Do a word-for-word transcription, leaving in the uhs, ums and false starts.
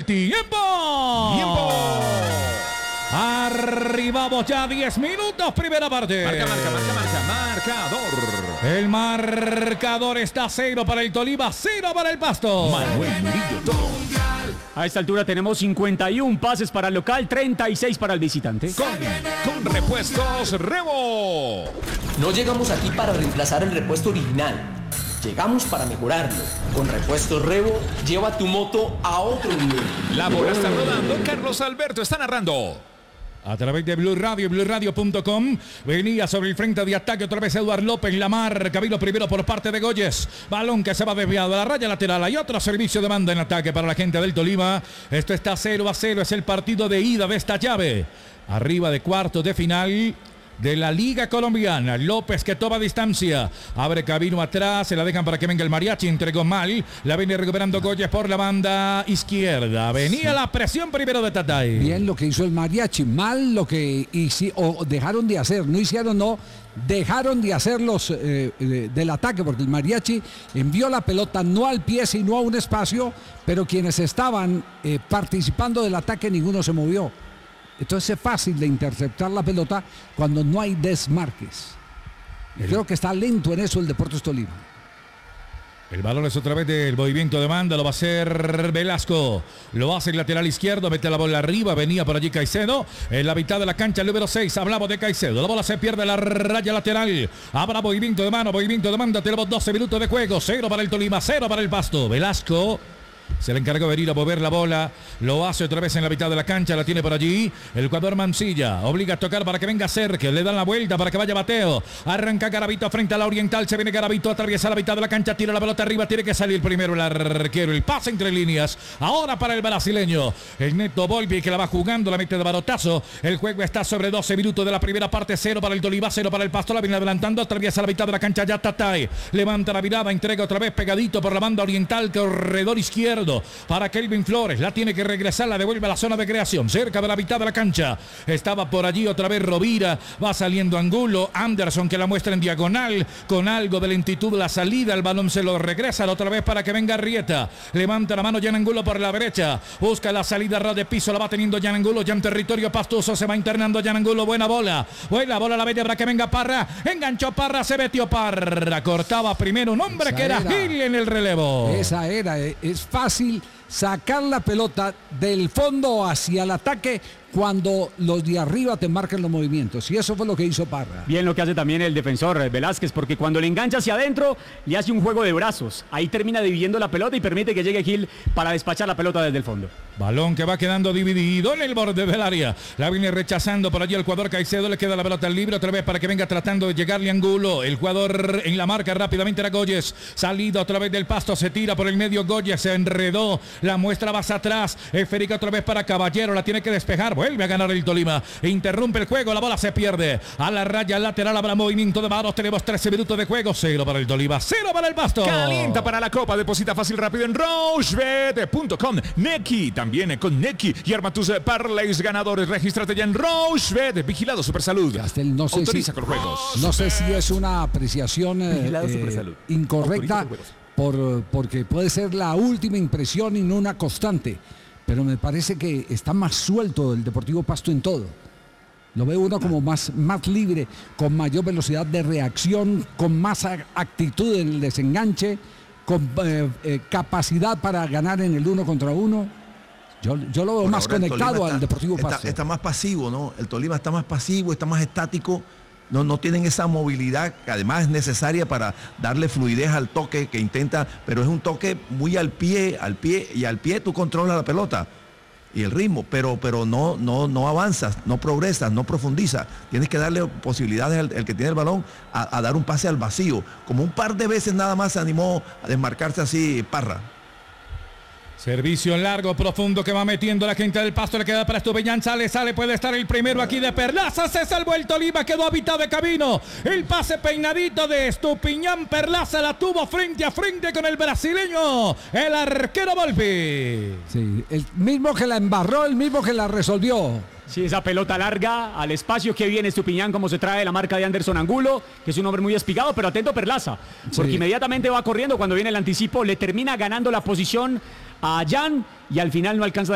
tiempo. ¡Tiempo! Arribamos ya diez minutos, primera parte. Marca, marca, marca, marca, marcador. El marcador está cero para el Tolima, cero para el Pasto. Manuel Murillo, todo. A esta altura tenemos cincuenta y uno pases para el local, treinta y seis para el visitante. Con, con repuestos Rebo. No llegamos aquí para reemplazar el repuesto original. Llegamos para mejorarlo. Con Repuestos Rebo, lleva tu moto a otro nivel. La bola está rodando. Carlos Alberto está narrando. A través de Blue Radio, blue radio punto com. Venía sobre el frente de ataque otra vez Eduard López. La marca, vino primero por parte de Goyes. Balón que se va desviado a la raya lateral. Hay otro servicio de banda en ataque para la gente del Tolima. Esto está cero a cero. Es el partido de ida de esta llave. Arriba de cuartos de final de la Liga Colombiana. López que toma distancia. Abre camino atrás. Se la dejan para que venga el mariachi. Entregó mal. La viene recuperando Goyes por la banda izquierda. Venía sí. La presión primero de Tatay. Bien lo que hizo el mariachi. Mal lo que hici- o dejaron de hacer. No hicieron, no. Dejaron de hacer los eh, eh, del ataque, porque el mariachi envió la pelota no al pie sino a un espacio, pero quienes estaban eh, participando del ataque ninguno se movió. Entonces es fácil de interceptar la pelota cuando no hay desmarques. Y creo que está lento en eso el Deportes Tolima. El balón es otra vez del movimiento de banda, lo va a hacer Velasco. Lo hace el lateral izquierdo, mete la bola arriba, venía por allí Caicedo. En la mitad de la cancha, el número seis, hablamos de Caicedo. La bola se pierde en la raya lateral. Habrá movimiento de mano, movimiento de banda. Tenemos doce minutos de juego. Cero para el Tolima, cero para el Pasto. Velasco se le encargó de venir a mover la bola. Lo hace otra vez en la mitad de la cancha. La tiene por allí el jugador Mancilla. Obliga a tocar para que venga cerca. Le dan la vuelta para que vaya Mateo. Arranca Garavito frente a la Oriental. Se viene Garavito. Atraviesa la mitad de la cancha. Tira la pelota arriba. Tiene que salir primero el arquero. El pase entre líneas. Ahora para el brasileño. El Neto Volpi que la va jugando. La mete de barotazo. El juego está sobre doce minutos de la primera parte. Cero para el Tolima. Cero para el Pasto. La viene adelantando. Atraviesa la mitad de la cancha. Ya Tatay. Levanta la mirada. Entrega otra vez pegadito por la banda oriental. Corredor izquierdo para Kelvin Flores, la tiene que regresar, la devuelve a la zona de creación, cerca de la mitad de la cancha. Estaba por allí otra vez Rovira, va saliendo Angulo, Anderson que la muestra en diagonal, con algo de lentitud la salida, el balón se lo regresa otra vez para que venga Rieta. Levanta la mano Jan Angulo por la derecha, busca la salida ras de piso, la va teniendo Jan Angulo, ya en territorio pastoso, se va internando Jan Angulo, buena bola, buena bola la bella para que venga Parra, enganchó Parra, se metió Parra, cortaba primero un hombre Esa que era, era Gil en el relevo. Esa era, es fácil sacar la pelota del fondo hacia el ataque cuando los de arriba te marcan los movimientos, y eso fue lo que hizo Parra. Bien lo que hace también el defensor Velázquez, porque cuando le engancha hacia adentro le hace un juego de brazos, ahí termina dividiendo la pelota y permite que llegue Gil para despachar la pelota desde el fondo. Balón que va quedando dividido en el borde del área, la viene rechazando por allí el jugador Caicedo, le queda la pelota libre otra vez para que venga tratando de llegarle Angulo, el jugador en la marca rápidamente era Goyes, salida otra vez del Pasto, se tira por el medio Goyes, se enredó, la muestra más atrás, esférica otra vez para Caballero, la tiene que despejar, vuelve a ganar el Tolima, interrumpe el juego, la bola se pierde, a la raya lateral habrá movimiento de manos, tenemos trece minutos de juego, cero para el Tolima, cero para el Pasto. Calienta para la Copa, deposita fácil rápido en rochebet punto com, Neki, también con Neki, y arma tus parlays ganadores, regístrate ya en Rochebet, vigilado Supersalud, Castel, no sé autoriza si, con juegos. No sé si es una apreciación eh, eh, incorrecta, por, porque puede ser la última impresión y no una constante, pero me parece que está más suelto el Deportivo Pasto en todo. Lo ve uno como más, más libre, con mayor velocidad de reacción, con más actitud en el desenganche, con eh, eh, capacidad para ganar en el uno contra uno. Yo, yo lo veo Por más conectado está, al Deportivo Pasto. Está, está más pasivo, ¿no? El Tolima está más pasivo, está más estático. No, no tienen esa movilidad que además es necesaria para darle fluidez al toque que intenta, pero es un toque muy al pie, al pie, y al pie tú controlas la pelota y el ritmo, pero, pero no, no, no avanzas, no progresas, no profundizas. Tienes que darle posibilidades al, al que tiene el balón a, a dar un pase al vacío. Como un par de veces nada más se animó a desmarcarse así Parra. Servicio largo, profundo que va metiendo la gente del Pasto. Le queda para Estupiñán. Sale, sale. Puede estar el primero aquí de Perlaza. Se salvó el Tolima. Quedó a mitad de camino. El pase peinadito de Estupiñán. Perlaza la tuvo frente a frente con el brasileño. El arquero Volpi. Sí, el mismo que la embarró, el mismo que la resolvió. Sí, esa pelota larga al espacio que viene Estupiñán, como se trae la marca de Anderson Angulo, que es un hombre muy espigado, pero atento Perlaza, porque sí. Inmediatamente va corriendo cuando viene el anticipo, le termina ganando la posición a Jan y al final no alcanza